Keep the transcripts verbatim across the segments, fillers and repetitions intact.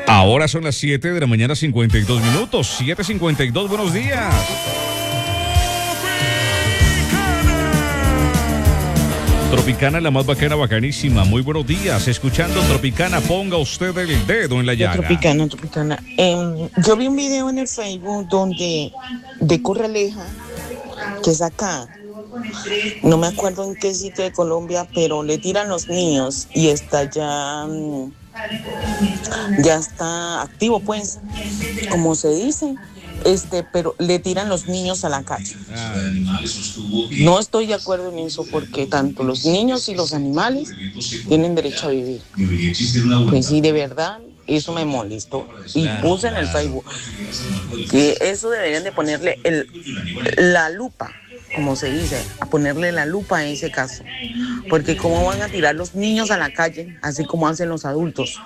Ahora son las siete de la mañana, cincuenta y dos minutos. siete cincuenta y dos, buenos días. Tropicana, la más bacana, bacanísima. Muy buenos días. Escuchando Tropicana, ponga usted el dedo en la llaga. Tropicana, Tropicana. Eh, yo vi un video en el Facebook donde de Corraleja, que es acá, no me acuerdo en qué sitio de Colombia, pero le tiran los niños y está ya, ya está activo, pues, como se dice. Este, pero le tiran los niños a la calle. No estoy de acuerdo en eso porque tanto los niños y los animales tienen derecho a vivir. Pues sí, de verdad, eso me molestó. Y puse en el Facebook que eso deberían de ponerle el, la lupa, como se dice, a ponerle la lupa a ese caso. Porque cómo van a tirar los niños a la calle, así como hacen los adultos,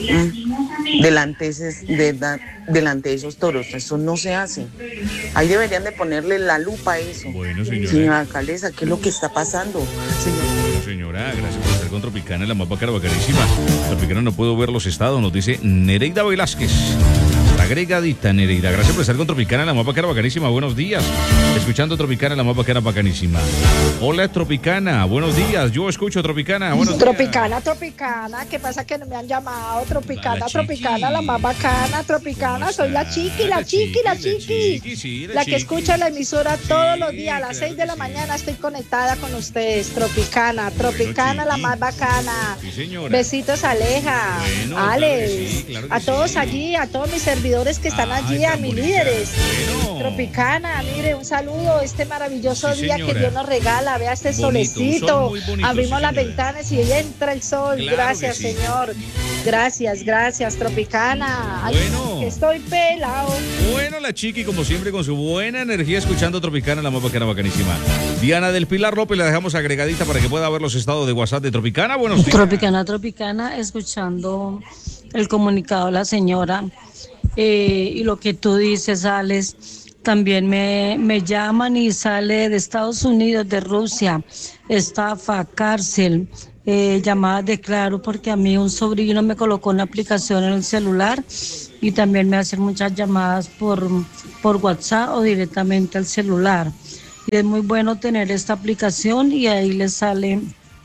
¿Mm? delante, de, delante de esos toros. Eso no se hace. Ahí deberían de ponerle la lupa a eso. Bueno, señora. Señora alcaldesa, ¿qué es lo que está pasando? Señora, bueno, señora, gracias por estar con Tropicana, la más bacana, bacanísima. Tropicana, no puedo ver los estados, nos dice Nereida Velázquez. Agregadita, Nereida. Gracias por estar con Tropicana, la más bacana, bacanísima. Buenos días. Escuchando Tropicana, la más bacana, bacanísima. Hola, Tropicana. Buenos días. Yo escucho Tropicana. Buenos Tropicana, días. Tropicana. ¿Qué pasa que no me han llamado? Tropicana, La Tropicana, la más bacana. Tropicana, soy la chiqui, la chiqui, la chiqui. Sí, La que escucha la emisora todos los días. A las seis de la mañana estoy conectada con ustedes. Tropicana, Tropicana, la más bacana. Sí, señora. Besitos, Aleja, Bueno, Alex, claro que sí, claro que a todos sí. allí, a todos mis servidores que están Ay, allí, a tan mis bonita. líderes. Bueno. Tropicana, mire, un saludo, este maravilloso Sí, día señora. que Dios nos regala, vea este Bonito, un solecito, sol muy bonito, abrimos sí, las señora. ventanas y entra el sol, Claro gracias que sí. Señor, gracias, gracias Tropicana. Ay, Bueno. estoy pelado. Bueno, la chiqui, como siempre, con su buena energía, escuchando Tropicana, la más bacana, bacanísima. Diana del Pilar López, la dejamos agregadita para que pueda ver los estados de WhatsApp de Tropicana. Buenos días. Tropicana, Tropicana, escuchando el comunicado de la señora eh, y lo que tú dices, Alex, también me, me llaman y sale de Estados Unidos, de Rusia, estafa, cárcel, eh, llamadas de Claro, porque a mí un sobrino me colocó una aplicación en el celular y también me hacen muchas llamadas por, por WhatsApp o directamente al celular. Y es muy bueno tener esta aplicación y ahí le sale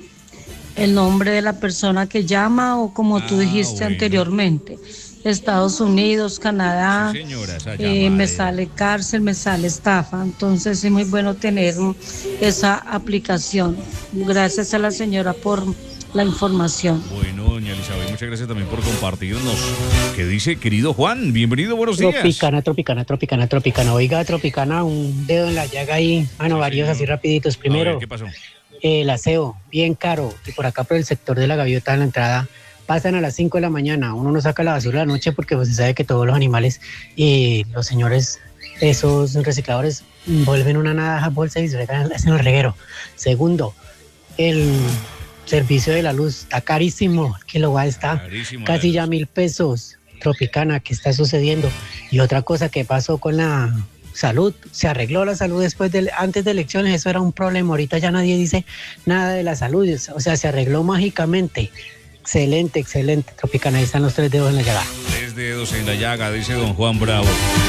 el nombre de la persona que llama o como tú Ah, dijiste bueno. anteriormente, Estados Unidos, Canadá, Sí, señora, esa eh, me llamadera. sale cárcel, me sale estafa, entonces es muy bueno tener esa aplicación. Gracias a la señora por la información. Bueno, doña Elizabeth, muchas gracias también por compartirnos. ¿Qué dice, querido Juan? Bienvenido, buenos días. Tropicana, Tropicana, Tropicana, Tropicana. Oiga, Tropicana, un dedo en la llaga ahí. Bueno, Sí, varios señor. así rapiditos. A Primero, ver, ¿qué pasó? eh, el aseo, bien caro. Y por acá por el sector de la Gaviota en la entrada, pasan a las cinco de la mañana. Uno no saca la basura a la noche porque pues, se sabe que todos los animales y los señores, esos recicladores, vuelven una navaja bolsa y se regan en el reguero. Segundo, el servicio de la luz está carísimo. El kilowatt está Carísimo, casi la ya luz. mil pesos. Tropicana, ¿qué está sucediendo? Y otra cosa que pasó con la salud, se arregló la salud después de, antes de elecciones, eso era un problema, ahorita ya nadie dice nada de la salud, o sea, se arregló mágicamente. Excelente, excelente, Tropicana, ahí están los tres dedos en la llaga. Tres dedos en la llaga, dice don Juan Bravo.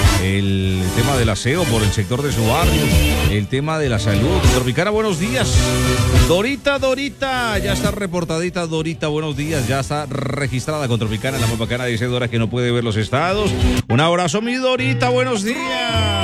El tema del aseo por el sector de su barrio, el tema de la salud. Tropicana, buenos días. Dorita, Dorita, ya está reportadita Dorita, buenos días, ya está registrada con Tropicana, la más bacana, dice Dora que no puede ver los estados. Un abrazo, mi Dorita, buenos días.